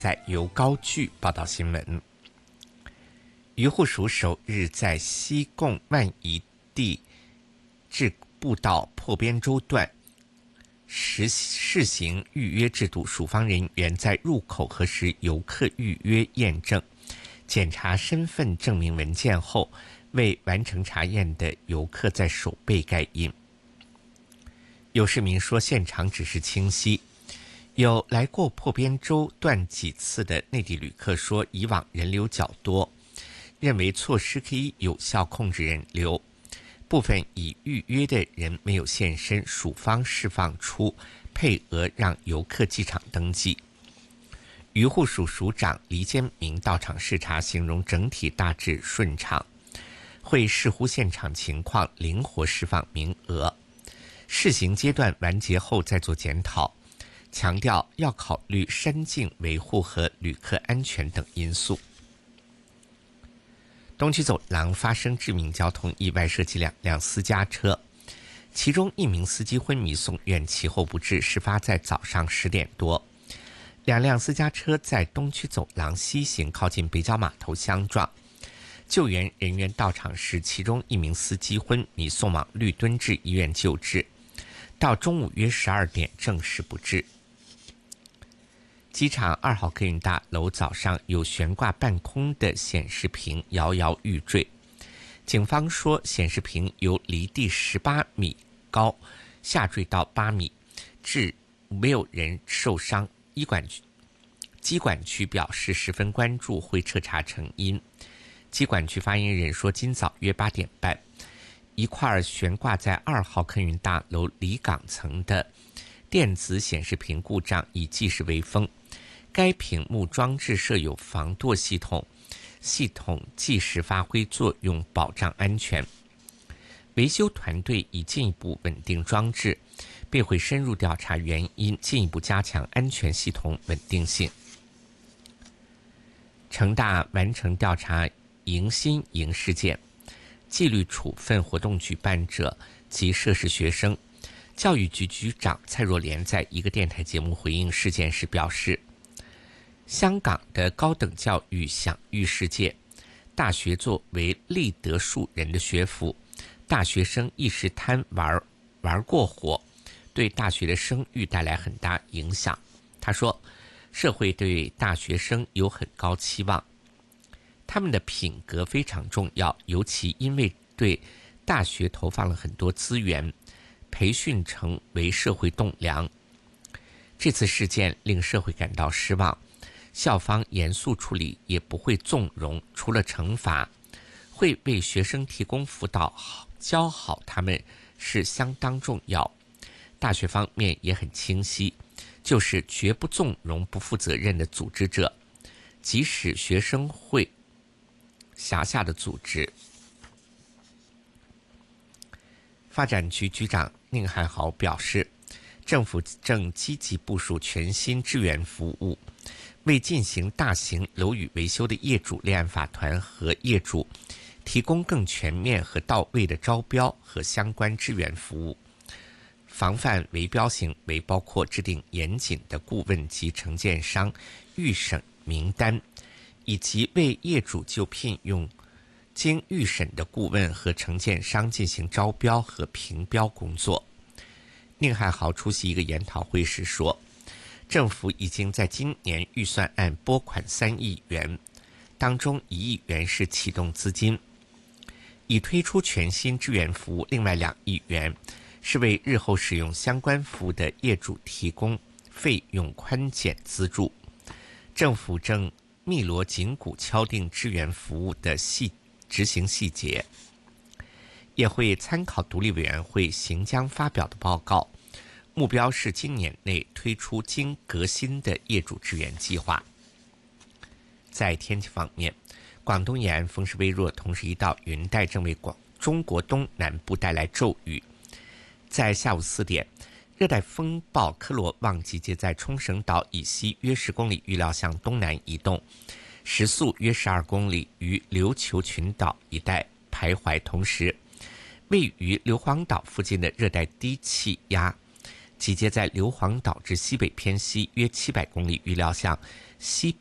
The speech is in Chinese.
在由高句报道新闻。渔护署首日在西贡万宜地至步道破边洲段试行预约制度，署方人员在入口核实游客预约验证、检查身份证明文件后，未完成查验的游客在手背盖印。有市民说现场指示清晰，有来过破边洲段几次的内地旅客说以往人流较多，认为措施可以有效控制人流。部分已预约的人没有现身，署方释放出配额让游客机场登记。渔护署署长黎坚明到场视察，形容整体大致顺畅，会视乎现场情况灵活释放名额。试行阶段完结后再做检讨，强调要考虑山径维护和旅客安全等因素。东区走廊发生致命交通意外，涉及2辆私家车，其中一名司机昏迷送院，其后不治。事发在早上10点多，2辆私家车在东区走廊西行靠近北角码头相撞，救援人员到场时，其中一名司机昏迷送往绿墩治医院救治，到中午约12点证实不治。机场2号客运大楼早上有悬挂半空的显示屏摇摇欲坠，警方说显示屏由离地18米高下坠到8米，致没有人受伤。机管局表示十分关注，会彻查成因。机管局发言人说，今早约8点半，一块悬挂在2号客运大楼离港层的电子显示屏故障，已即时为封。该屏幕装置设有防堕系统，系统即时发挥作用，保障安全。维修团队已进一步稳定装置，并会深入调查原因，进一步加强安全系统稳定性。成大完成调查迎新营事件，纪律处分活动举办者及涉事学生。教育局局长蔡若莲在一个电台节目回应事件时表示，香港的高等教育享誉世界，大学作为立德树人的学府，大学生一时贪玩过火，对大学的声誉带来很大影响。他说，社会对大学生有很高期望，他们的品格非常重要，尤其因为对大学投放了很多资源，培训成为社会栋梁。这次事件令社会感到失望，校方严肃处理，也不会纵容，除了惩罚，会为学生提供辅导，教好他们是相当重要。大学方面也很清晰，就是绝不纵容不负责任的组织者，即使学生会辖下的组织。发展局局长宁汉豪表示，政府正积极部署全新支援服务，为进行大型楼宇维修的业主、立案法团和业主提供更全面和到位的招标和相关支援服务，防范围标行为，包括制定严谨的顾问及承建商预审名单，以及为业主就聘用经预审的顾问和承建商进行招标和评标工作。宁汉豪出席一个研讨会时说，政府已经在今年预算案拨款3亿元，当中1亿元是启动资金，已推出全新支援服务，另外2亿元是为日后使用相关服务的业主提供费用宽减资助。政府正密锣紧鼓敲定支援服务的执行细节，也会参考独立委员会行将发表的报告，目标是今年内推出经革新的业主支援计划。在天气方面，广东沿岸风势微弱，同时一道云带正为中国东南部带来骤雨。在下午4点，热带风暴科罗旺集结在冲绳岛以西约10公里，预料向东南移动，时速约12公里，于琉球群岛一带徘徊。同时，位于硫磺岛附近的热带低气压集结在硫磺岛至西北偏西约700公里，预料向西